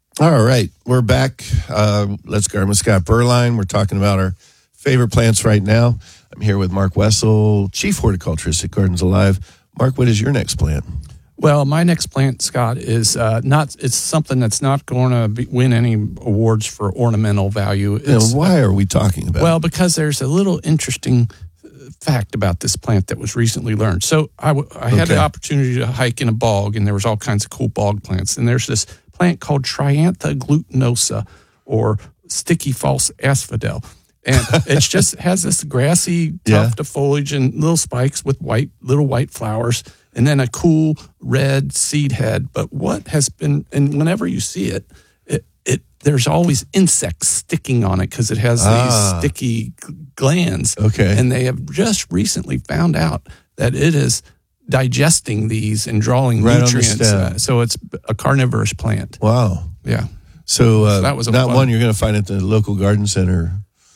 All right, we're back. Let's Garden with Scott Berline. We're talking about our favorite plants right now. I'm here with Mark Wessel, Chief Horticulturist at Gardens Alive. Mark, what is your next plant? Well, my next plant, Scott, is it's something that's not going to win any awards for ornamental value. Why are we talking about it? Well, because there's a little interesting fact about this plant that was recently learned. So I had the opportunity to hike in a bog, and there was all kinds of cool bog plants. And there's this plant called Triantha glutinosa, or sticky false asphodel. And it just has this grassy tuft of foliage and little spikes with little white flowers, and then a cool red seed head. But what has been, and whenever you see it, there's always insects sticking on it because it has these sticky glands. Okay. And they have just recently found out that it is digesting these and drawing nutrients. So it's a carnivorous plant. Wow. Yeah. So that was not one you're going to find at the local garden center.